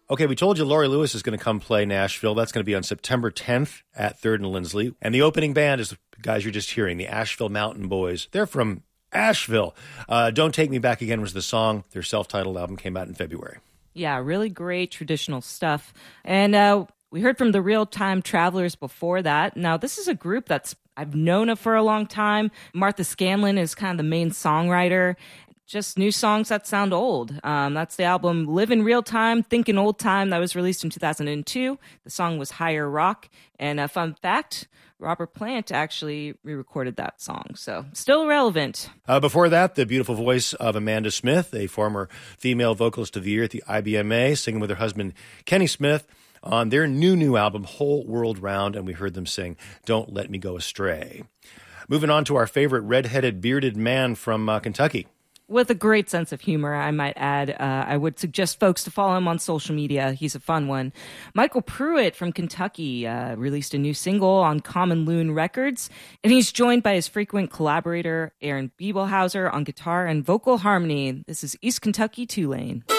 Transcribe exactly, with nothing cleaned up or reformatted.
Okay, we told you Laurie Lewis is going to come play Nashville. That's going to be on September tenth at third and Lindsley. And the opening band is the guys you're just hearing, the Asheville Mountain Boys. They're from Asheville. Uh, Don't Take Me Back Again was the song. Their self-titled album came out in February. Yeah, really great traditional stuff. And uh, we heard from the Real Time Travelers before that. Now, this is a group that's I've known it for a long time. Martha Scanlon is kind of the main songwriter. Just new songs that sound old. Um, that's the album Live in Real Time, Think in Old Time that was released in two thousand two. The song was Higher Rock. And a fun fact, Robert Plant actually re-recorded that song. So still relevant. Uh, before that, the beautiful voice of Amanda Smith, a former female vocalist of the year at the I B M A, singing with her husband Kenny Smith on their new, new album, Whole World Round. And we heard them sing Don't Let Me Go Astray. Moving on to our favorite red-headed, bearded man from uh, Kentucky. With a great sense of humor, I might add. Uh, I would suggest folks to follow him on social media. He's a fun one. Michael Pruitt from Kentucky uh, released a new single on Common Loon Records, and he's joined by his frequent collaborator, Aaron Biebelhauser, on guitar and vocal harmony. This is East Kentucky Tulane.